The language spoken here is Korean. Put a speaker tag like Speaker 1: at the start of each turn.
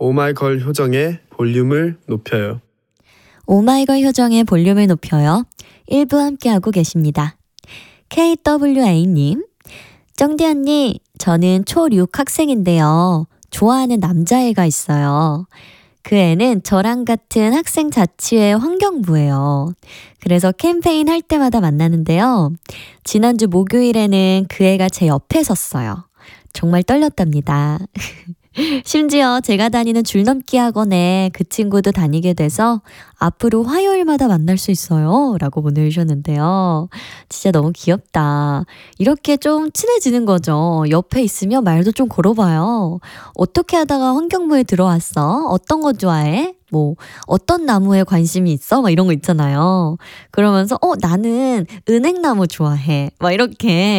Speaker 1: 오마이걸 효정의 볼륨을 높여요.
Speaker 2: 오마이걸 효정의 볼륨을 높여요. 1부 함께하고 계십니다. KWA님, 쩡디 언니, 저는 초6 학생인데요. 좋아하는 남자애가 있어요. 그 애는 저랑 같은 학생자치회 환경부예요. 그래서 캠페인 할 때마다 만나는데요. 지난주 목요일에는 그 애가 제 옆에 섰어요. 정말 떨렸답니다. 심지어 제가 다니는 줄넘기 학원에 그 친구도 다니게 돼서 앞으로 화요일마다 만날 수 있어요. 라고 보내주셨는데요. 진짜 너무 귀엽다. 이렇게 좀 친해지는 거죠. 옆에 있으면 말도 좀 걸어봐요. 어떻게 하다가 환경부에 들어왔어? 어떤 거 좋아해? 뭐 어떤 나무에 관심이 있어? 막 이런 거 있잖아요. 그러면서 나는 은행나무 좋아해. 막 이렇게